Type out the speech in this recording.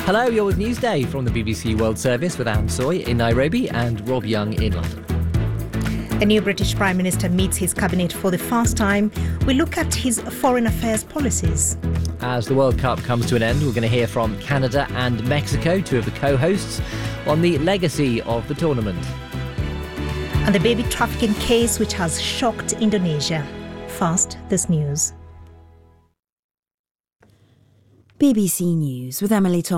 Hello, you're with Newsday from the BBC World Service with Anne Soy in Nairobi and Rob Young in London. The new British Prime Minister meets his cabinet for the first time. We look at his foreign affairs policies. As the World Cup comes to an end, we're going to hear from Canada and Mexico, two of the co-hosts, on the legacy of the tournament. And the baby trafficking case which has shocked Indonesia. First, this news. BBC News with Emily Thomas.